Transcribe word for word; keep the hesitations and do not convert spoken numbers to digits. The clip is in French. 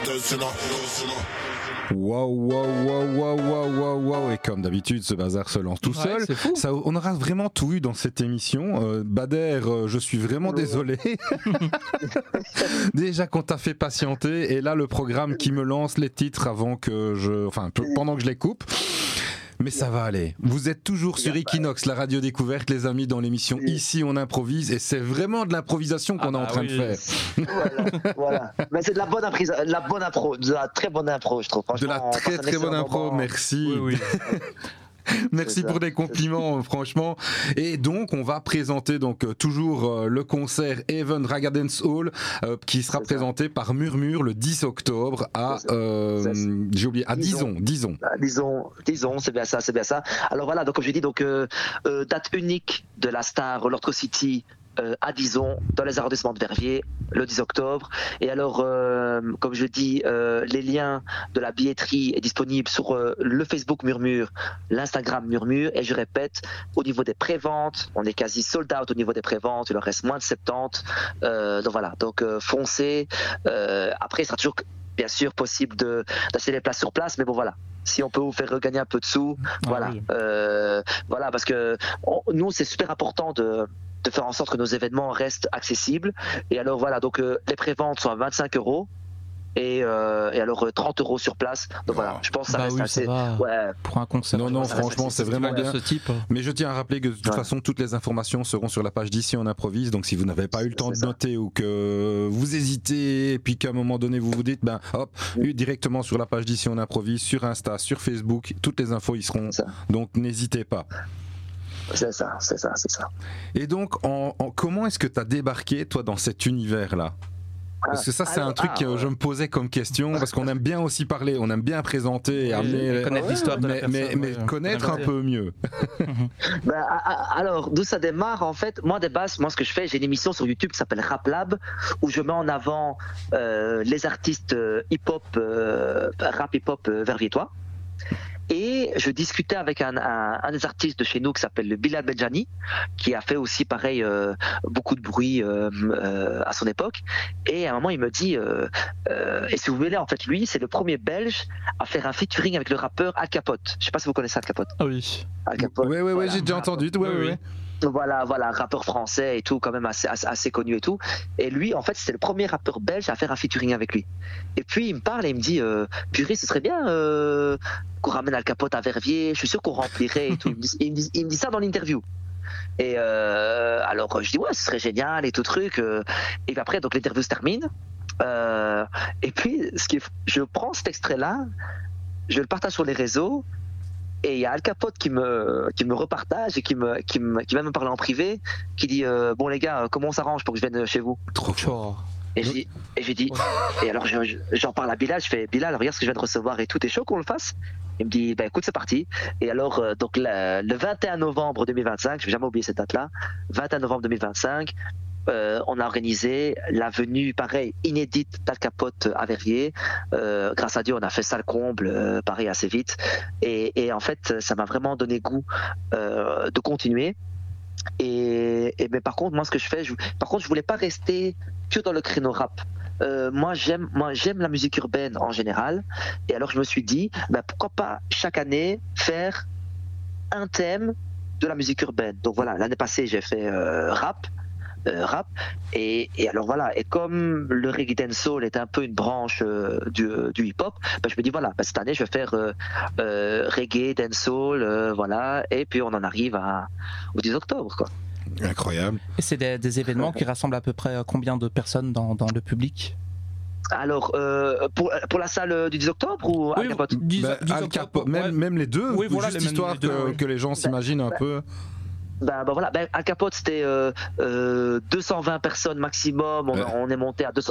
Waouh, waouh, waouh, waouh, waouh, waouh, waouh. Et comme d'habitude, ce bazar se lance tout Ouais, seul. Ça, on aura vraiment tout eu dans cette émission. Euh, Bader, euh, je suis vraiment désolé. Déjà qu'on t'a fait patienter. Et là, le programme qui me lance les titres avant que je. Enfin, pendant que je les coupe. Mais ça va aller. Vous êtes toujours sur Equinox, la radio découverte, les amis, dans l'émission Ici on improvise, et c'est vraiment de l'improvisation qu'on ah bah est en train oui. de faire. Voilà, voilà. Mais c'est de la bonne impro, de la bonne impro, de la très bonne impro, je trouve. De la très très bonne impro, moment. Merci. Oui, oui. Merci pour les compliments, franchement. Et donc, on va présenter donc euh, toujours euh, le concert Even Raga Dance Hall euh, qui sera c'est présenté ça. par Murmure le dix octobre à euh, j'ai oublié à Dizon, Dizon. Dizon, Dizon, c'est bien ça, c'est bien ça. Alors voilà, donc comme je dis, donc euh, euh, date unique de la star Lotro City. Euh, à Dizon, dans les arrondissements de Verviers, le dix octobre. Et alors, euh, comme je dis, euh, les liens de la billetterie est disponible sur euh, le Facebook Murmure, l'Instagram Murmure. Et je répète, au niveau des préventes, on est quasi sold out au niveau des préventes. Il en reste moins de soixante-dix. Euh, donc voilà, donc euh, foncez. Euh, après, il sera toujours bien sûr possible de, d'acheter les places sur place, mais bon voilà. Si on peut vous faire regagner un peu de sous, ah, voilà, oui. euh, voilà, parce que on, nous c'est super important de de faire en sorte que nos événements restent accessibles. Et alors voilà, donc euh, les préventes sont à vingt-cinq euros et, euh, et alors euh, trente euros sur place. Donc voilà, je pense que ça bah reste oui, assez. Ça ouais. Pour un concert. Non, non, franchement, c'est vraiment bien. Ce type. Mais je tiens à rappeler que de toute ouais. façon, toutes les informations seront sur la page d'Ici on improvise. Donc si vous n'avez pas eu le temps c'est de ça. noter ou que vous hésitez et puis qu'à un moment donné vous vous dites, ben hop, mmh. directement sur la page d'Ici on improvise, sur Insta, sur Facebook, toutes les infos y seront. Donc n'hésitez pas. C'est ça, c'est ça, c'est ça. Et donc, en, en, comment est-ce que tu as débarqué, toi, dans cet univers-là ? Parce que ça, c'est alors, un truc ah, que ouais. je me posais comme question, parce qu'on aime bien aussi parler, on aime bien présenter et amener, connaître ouais, l'histoire de mais, la personne, mais, mais ouais, connaître un peu mieux. ben, alors, d'où ça démarre, en fait, moi, de base, moi, ce que je fais, j'ai une émission sur YouTube qui s'appelle Rap Lab, où je mets en avant euh, les artistes hip-hop, euh, rap hip-hop euh, verviétois. Et je discutais avec un, un, un des artistes de chez nous qui s'appelle le Bilal Benjani, qui a fait aussi pareil euh, beaucoup de bruit euh, euh, à son époque. Et à un moment, il me dit, euh, euh, et si vous voulez, en fait, lui, c'est le premier Belge à faire un featuring avec le rappeur Al Capote. Je sais pas si vous connaissez Al Capote. Ah oui. Al Capote. Oui, oui, oui, voilà. J'ai déjà entendu. Oui, oui, oui. Voilà, voilà, rappeur français et tout, quand même assez, assez, assez connu et tout. Et lui, en fait, c'était le premier rappeur belge à faire un featuring avec lui. Et puis, il me parle et il me dit, euh, purée, ce serait bien euh, qu'on ramène Al Capote à Verviers, je suis sûr qu'on remplirait et tout. Il me dit, il me dit, il me dit ça dans l'interview. Et euh, alors, je dis, ouais, ce serait génial et tout truc. Euh, et puis après, donc l'interview se termine. Euh, et puis, ce qui est, je prends cet extrait-là, je le partage sur les réseaux. Et il y a Al Capote qui me, qui me repartage et qui, me, qui, me, qui va me parler en privé, qui dit euh, bon les gars, comment on s'arrange pour que je vienne chez vous ? Trop fort. Et j'ai et j'ai dit ouais. Et alors je, je, j'en parle à Bilal, je fais Bilal, regarde ce que je viens de recevoir et tout, t'es chaud qu'on le fasse ? Il me dit bah écoute, c'est parti. Et alors euh, donc le, le vingt et un novembre deux mille vingt-cinq, je vais jamais oublier cette date là, vingt et un novembre deux mille vingt-cinq. Euh, on a organisé la venue, pareil, inédite d'Al Capote à Verviers. Euh, grâce à Dieu, on a fait ça le comble, euh, pareil, assez vite. Et, et en fait, ça m'a vraiment donné goût euh, de continuer. Et, et mais par contre, moi, ce que je fais, je, par contre, je voulais pas rester que dans le créneau rap. Euh, moi, j'aime, moi, j'aime la musique urbaine en général. Et alors, je me suis dit, ben, pourquoi pas chaque année faire un thème de la musique urbaine. Donc voilà, l'année passée, j'ai fait euh, rap. Euh, rap et, et alors voilà, et comme le reggae dancehall est un peu une branche euh, du, euh, du hip-hop, bah, je me dis voilà, bah, cette année je vais faire euh, euh, reggae dancehall, euh, voilà, et puis on en arrive à, au dix octobre quoi. Incroyable. Et c'est des, des événements qui rassemblent à peu près combien de personnes dans, dans le public? Alors, euh, pour, pour la salle du dix octobre ou oui, Al Capote? dix, bah, dix Al Capote, même, ouais. même les deux, oui, voilà, juste les histoire les deux, que, oui. que les gens s'imaginent bah, un bah, peu. Ben, ben voilà, ben Al Capote c'était euh, euh, deux cent vingt personnes maximum, on, ouais. on est monté à deux cents.